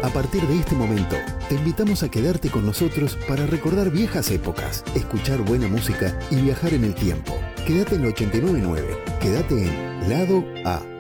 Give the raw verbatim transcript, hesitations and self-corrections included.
A partir de este momento, te invitamos a quedarte con nosotros para recordar viejas épocas, escuchar buena música y viajar en el tiempo. Quédate en el ochenta y nueve punto nueve. Quédate en Lado A.